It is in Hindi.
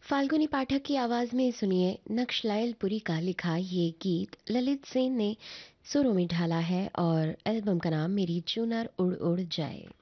फाल्गुनी पाठक की आवाज में सुनिए नक्श लायलपुरी का लिखा ये गीत ललित सेन ने सुरों में ढाला है और एल्बम का नाम मेरी चुनर उड़ उड़ जाए।